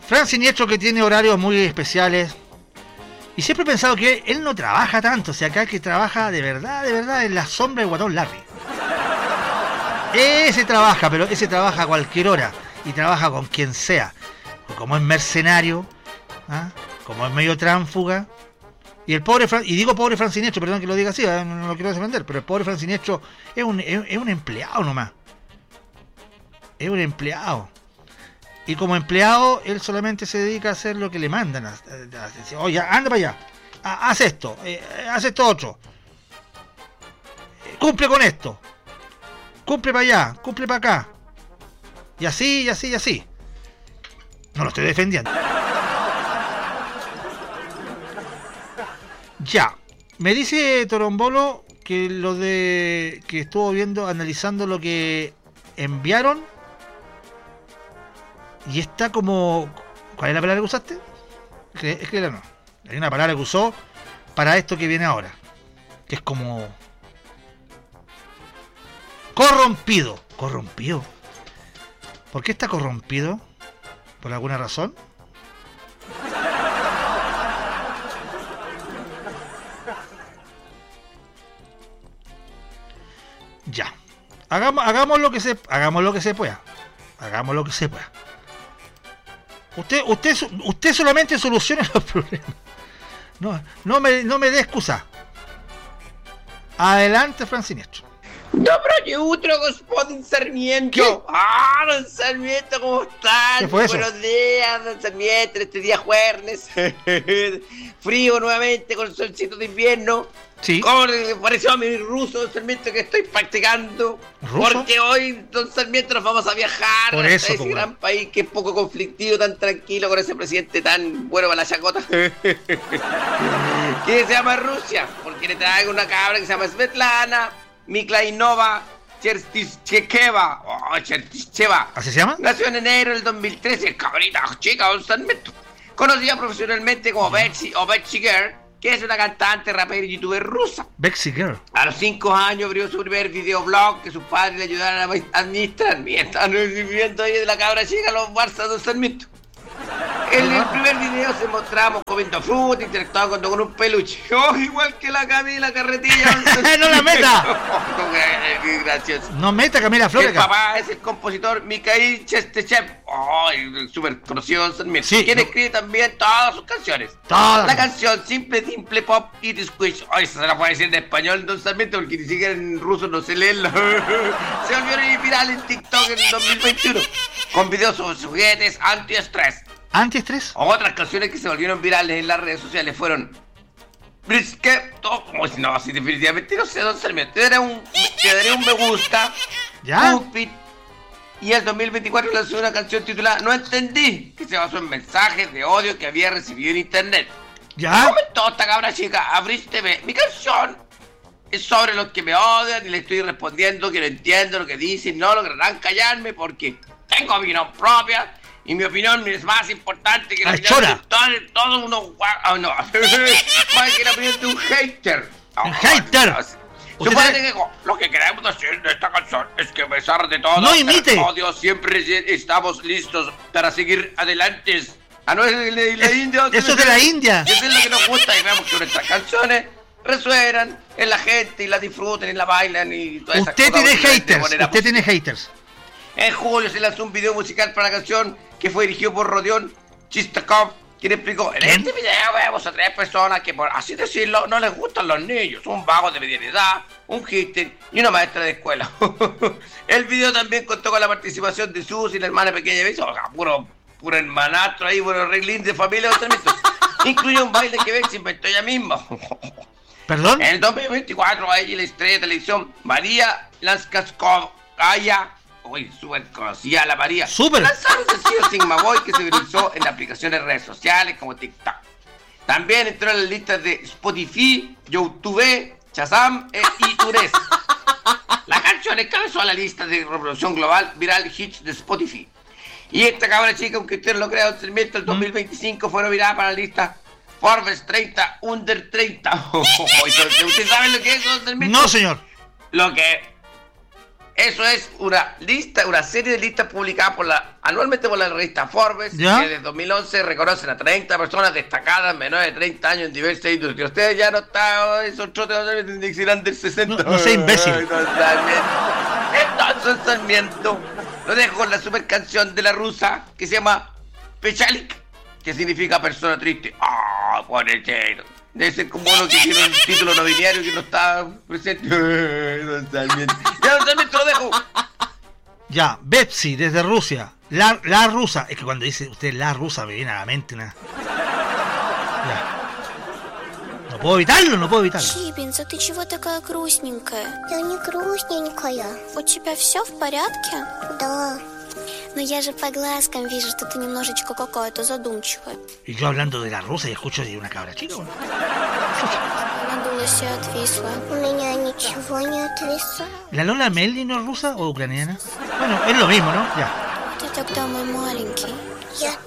Fran Siniestro, que tiene horarios muy especiales. Y siempre he pensado que él no trabaja tanto. O sea, acá el que trabaja de verdad, en la sombra de Guatón Larry. Ese trabaja, pero ese trabaja a cualquier hora. Y trabaja con quien sea. Como es mercenario, ¿ah? Como es medio tránfuga. Y el pobre Fran, y digo pobre Fran Siniestro, perdón que lo diga así, no lo quiero defender, pero el pobre Fran Siniestro es un empleado nomás. Es un empleado. Y como empleado, él solamente se dedica a hacer lo que le mandan. Oye, anda para allá. Haz esto. Haz esto otro. Cumple con esto. Cumple para allá. Cumple para acá. Y así, y así, y así. No lo estoy defendiendo. Ya. Me dice Torombolo que que estuvo viendo, analizando lo que enviaron. Y está como... ¿Cuál es la palabra que usaste? Es que no. Hay una palabra que usó para esto que viene ahora. Que es como... corrompido. ¿Corrompido? ¿Por qué está corrompido? ¿Por alguna razón? Ya. Hagamos lo que se pueda. Hagamos lo que se pueda. Usted solamente solucione los problemas. No me dé excusa. Adelante, Fran Siniestro. Доброе утро, господин Sarmiento. ¿Qué? Don Sarmiento, ¿cómo están? ¿Qué fue eso? Buenos días, don Sarmiento, este día jueves. Frío nuevamente con el solcito de invierno. Sí. ¿Cómo le pareció a mi ruso, don Sarmiento, que estoy practicando? ¿Ruso? Porque hoy, don Sarmiento, nos vamos a viajar Por hasta eso, ese pues, gran país que es poco conflictivo, tan tranquilo, con ese presidente tan bueno para la chacota. Que se llama Rusia, porque le traigo una cabra que se llama Svetlana Miklainova Cherticheva. ¿Así se llama? Nació en enero del 2013, cabrita chica, don Sarmiento. Conocida profesionalmente como Betsy o Betsy Girl, que es una cantante, rapera y youtuber rusa. Betsy Girl. A los 5 años abrió su primer videoblog que sus padres le ayudaron a administrar. Mira, están viviendo ahí de la cabra chica los Barça, don Sarmiento. En el primer video se mostramos comiendo fruta, interactuando con un peluche. ¡Oh, igual que la Camila Carretilla! ¡No la meta! ¡Qué gracioso! No meta Camila Flores. El papá es el compositor Mikhail Chestechev. ¡Oh, súper conocido don Sarmiento! Sí, Quien no. escribe también todas sus canciones. Todas. La canción Simple, Dimple, Pop y Squish. ¡Ay, se la puede decir en español, don Sarmiento, porque ni siquiera en ruso no sé leerlo! Se volvió viral en TikTok en el 2021, con videos sobre juguetes antiestrés. ¿Antiestrés? Otras canciones que se volvieron virales en las redes sociales fueron Brisket, no, así definitivamente no sé, don Sarmiento. Te daré un me gusta. ¿Ya? Cupid. Y en 2024 lanzó una canción titulada No Entendí, que se basó en mensajes de odio que había recibido en internet. ¿Ya? Comentó esta cabra chica, abrísteme, mi canción es sobre los que me odian y le estoy respondiendo que no entiendo lo que dicen, no lograrán callarme porque tengo opinión propia. Y mi opinión es más importante que la opinión de todo uno... no. Más que la opinión de un hater. ¿Un hater? Supone que lo que queremos decir de esta canción es que a pesar de todo ¡No imite! el odio, siempre estamos listos para seguir adelante. No es de la India. Eso es de la India. Eso es lo que nos gusta y vemos que nuestras canciones resuenan en la gente y la disfrutan y la bailan y todas esas Usted cosas. tiene haters. Usted tiene haters. En julio se lanzó un video musical para la canción que fue dirigido por Rodion Chistakov, quien explicó: en este video vemos a 3 personas que, por así decirlo, no les gustan los niños. Un vago de mediana edad, un hitter y una maestra de escuela. El video también contó con la participación de Susi, la hermana pequeña de Beso, o sea, puro hermanastro ahí, puro reglín de familia. Incluye un baile que Bex inventó ella misma. ¿Perdón? En el 2024 a ella la estrella de televisión María Lanskavskaya, súper conocida la María, ¡súper! lanzaron el sencillo Sigma Boy, que se viralizó en aplicaciones de redes sociales como TikTok. También entró en las listas de Spotify, YouTube, Shazam y Ures. La canción encabezó a la lista de reproducción global viral hits de Spotify. Y esta cabra chica, aunque usted no lo crea, don Sarmiento, el 2025 fue nominada para la lista Forbes 30 Under 30. ¿Usted sabe lo que es, don Sarmiento? No, señor. Lo que Eso es una lista, una serie de listas publicadas anualmente por la revista Forbes, ¿Ya? que desde 2011 reconocen a 30 personas destacadas menores de 30 años en diversas industrias. Ustedes ya no están, esos trotes de Dixieland del 60. No sea imbécil. Entonces, Sarmiento, lo dejo con la super canción de la rusa que se llama Pechalik, que significa persona triste. ¡Ah, pobrecito! Debe ser como uno que tiene un título nobiliario que no está presente. Don Sarmiento. Ya, Don Sarmiento, lo dejo. Ya, Betsy, desde Rusia. La rusa. Es que cuando dice usted la rusa me viene a la mente una... Ya. No puedo evitarlo. Чибинца, ты чего такая грустненькая? Я не грустненькая. У тебя все в порядке? Да. Но я же по глазкам вижу, что ты немножечко какая-то задумчивая. Y yo hablando de la rusa y escucho de una cabra chica. Bueno. Надулась и отвисла. У меня ничего не отвисает. ¿La Lola Melli no es rusa o ucraniana? Bueno, es lo mismo, ¿no? Ya. Ты тогда мой маленький. Я